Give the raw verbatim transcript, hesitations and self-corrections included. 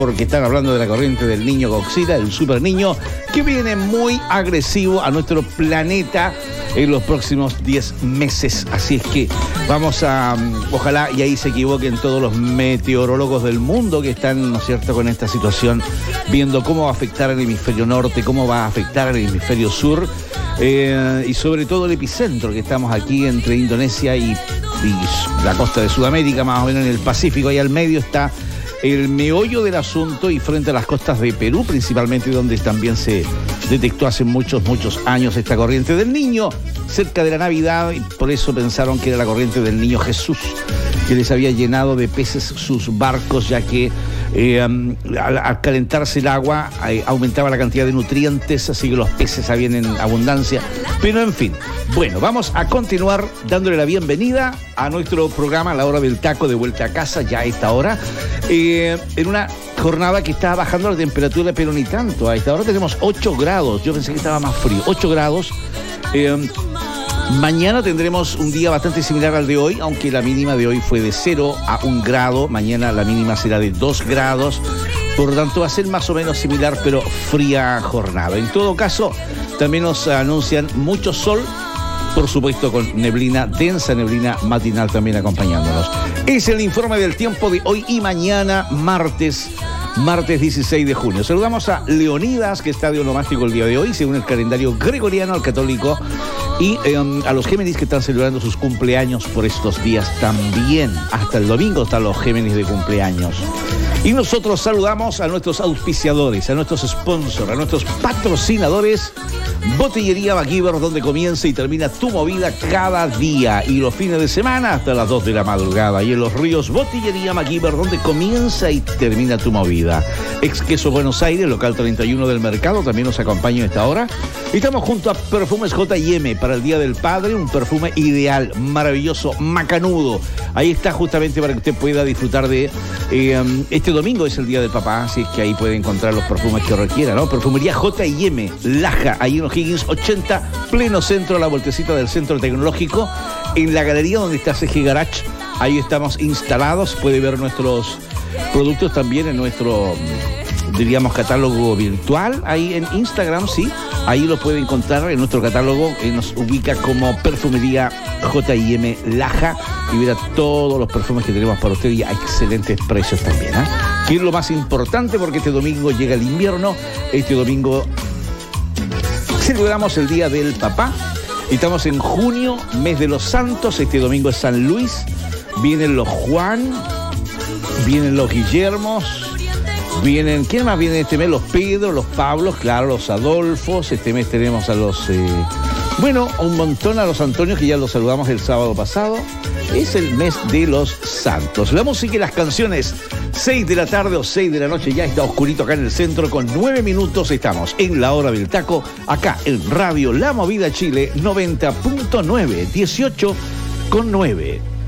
Porque están hablando de la corriente del niño Godzilla, el super niño, que viene muy agresivo a nuestro planeta en los próximos diez meses. Así es que vamos a, ojalá y ahí se equivoquen todos los meteorólogos del mundo que están, ¿no es cierto?, con esta situación, viendo cómo va a afectar al hemisferio norte, cómo va a afectar al hemisferio sur, eh, y sobre todo el epicentro, que estamos aquí entre Indonesia y, y la costa de Sudamérica, más o menos en el Pacífico, ahí al medio está el meollo del asunto, y frente a las costas de Perú principalmente, donde también se detectó hace muchos, muchos años esta corriente del niño, cerca de la Navidad, y por eso pensaron que era la corriente del niño Jesús, que les había llenado de peces sus barcos, ya que eh, um, al, al calentarse el agua eh, aumentaba la cantidad de nutrientes, así que los peces habían en abundancia. Pero en fin, bueno, vamos a continuar dándole la bienvenida a nuestro programa La Hora del Taco, de vuelta a casa ya a esta hora, eh, en una jornada que está bajando la temperatura, pero ni tanto. A esta hora tenemos ocho grados, yo pensé que estaba más frío, ocho grados. Eh, Mañana tendremos un día bastante similar al de hoy, aunque la mínima de hoy fue de cero a un grado. Mañana la mínima será de dos grados. Por lo tanto, va a ser más o menos similar, pero fría jornada. En todo caso, también nos anuncian mucho sol, por supuesto con neblina, densa neblina matinal también acompañándonos. Es el informe del tiempo de hoy y mañana, martes. Martes dieciséis de junio. Saludamos a Leonidas, que está de onomástico el día de hoy, según el calendario gregoriano, al católico, y eh, a los Géminis, que están celebrando sus cumpleaños por estos días también. Hasta el domingo están los Géminis de cumpleaños. Y nosotros saludamos a nuestros auspiciadores, a nuestros sponsors, a nuestros patrocinadores. Botillería MacGyver, donde comienza y termina tu movida cada día, y los fines de semana hasta las dos de la madrugada. Y en Los Ríos, Botillería MacGyver, donde comienza y termina tu movida. Ex Queso Buenos Aires, local treinta y uno del Mercado, también nos acompaña en esta hora. Y estamos junto a Perfumes J y M para el Día del Padre, un perfume ideal, maravilloso, macanudo. Ahí está justamente para que usted pueda disfrutar de... Eh, este domingo es el Día del Papá, así es que ahí puede encontrar los perfumes que requiera, ¿no? Perfumería J y M, Laja, ahí en O'Higgins ochenta, pleno centro, a la vueltecita del Centro Tecnológico, en la galería donde está C G Garage. Ahí estamos instalados, puede ver nuestros productos también en nuestro, diríamos, catálogo virtual, ahí en Instagram, sí, ahí lo puede encontrar en nuestro catálogo, eh, nos ubica como Perfumería J y M Laja, y verá todos los perfumes que tenemos para usted y a excelentes precios también, ¿eh? Que es lo más importante, porque este domingo llega el invierno, este domingo celebramos el Día del Papá, y estamos en junio, mes de los santos. Este domingo es San Luis, vienen los Juan, vienen los Guillermos, vienen, ¿quién más viene este mes? Los Pedro, los Pablos, claro, los Adolfos. Este mes tenemos a los, eh, bueno, un montón, a los Antonios, que ya los saludamos el sábado pasado. Es el mes de los santos. La música y las canciones, seis de la tarde o seis de la noche, ya está oscurito acá en el centro, con nueve minutos estamos en La Hora del Taco, acá en Radio La Movida Chile, noventa punto nueve, dieciocho con nueve.